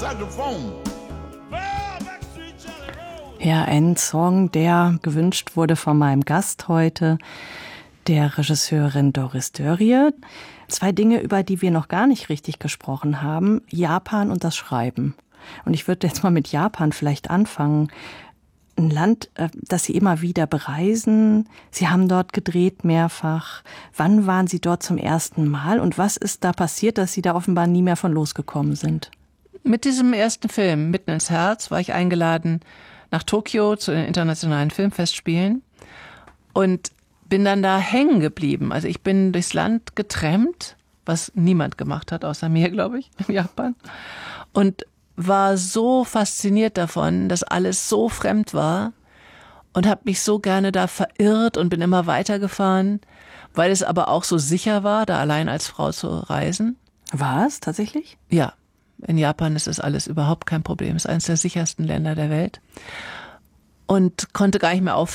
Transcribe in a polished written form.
Ja, ein Song, der gewünscht wurde von meinem Gast heute, der Regisseurin Doris Dörrie. 2 Dinge, über die wir noch gar nicht richtig gesprochen haben: Japan und das Schreiben. Und ich würde jetzt mal mit Japan vielleicht anfangen. Ein Land, das Sie immer wieder bereisen. Sie haben dort gedreht mehrfach. Wann waren Sie dort zum ersten Mal und was ist da passiert, dass Sie da offenbar nie mehr von losgekommen sind? Mit diesem ersten Film, Mitten ins Herz, war ich eingeladen nach Tokio zu den internationalen Filmfestspielen und bin dann da hängen geblieben. Also ich bin durchs Land getrennt, was niemand gemacht hat, außer mir, glaube ich, in Japan. Und war so fasziniert davon, dass alles so fremd war und habe mich so gerne da verirrt und bin immer weitergefahren, weil es aber auch so sicher war, da allein als Frau zu reisen. War es tatsächlich? Ja, in Japan ist das alles überhaupt kein Problem. Es ist eines der sichersten Länder der Welt und konnte gar nicht mehr aufhören.